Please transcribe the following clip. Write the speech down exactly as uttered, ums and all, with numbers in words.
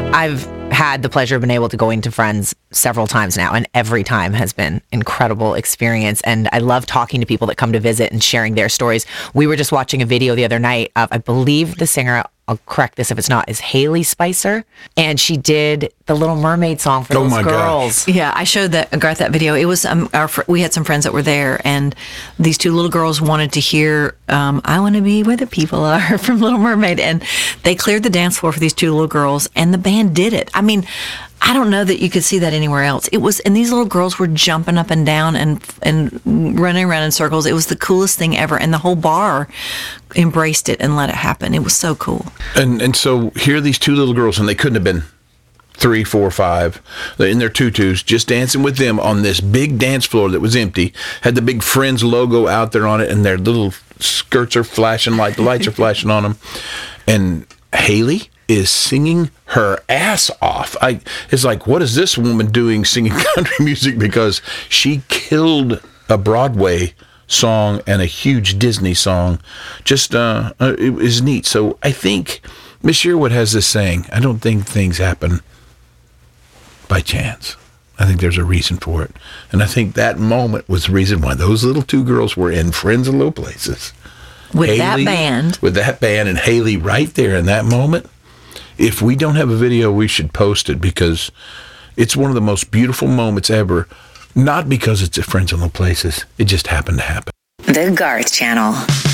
I've had the pleasure of being able to go into Friends several times now, and every time has been incredible experience. And I love talking to people that come to visit and sharing their stories. We were just watching a video the other night of, I believe the singer, I'll correct this if it's not, is Haley Spicer, and she did the Little Mermaid song for oh those my girls. Gosh. Yeah, I showed that Garth that video. It was um, our fr- we had some friends that were there, and these two little girls wanted to hear um, "I Want to Be Where the People Are" from Little Mermaid, and they cleared the dance floor for these two little girls, and the band did it. I mean, I don't know that you could see that anywhere else. It was, and these little girls were jumping up and down and and running around in circles. It was the coolest thing ever, and the whole bar embraced it and let it happen. It was so cool. And and so here are these two little girls, and they couldn't have been three, four, five, in their tutus, just dancing with them on this big dance floor that was empty, had the big Friends logo out there on it, and their little skirts are flashing, like the lights are flashing on them. And Haley is singing her ass off. I, it's like, what is this woman doing singing country music? Because she killed a Broadway song and a huge Disney song. Just, uh, it was neat. So I think Miss Sherwood has this saying, I don't think things happen by chance. I think there's a reason for it. And I think that moment was the reason why those little two girls were in Friends in Low Places. With Haley, that band. With that band and Haley right there in that moment. If we don't have a video, we should post it, because it's one of the most beautiful moments ever. Not because it's at Friends in Low Places. It just happened to happen. The Garth Channel.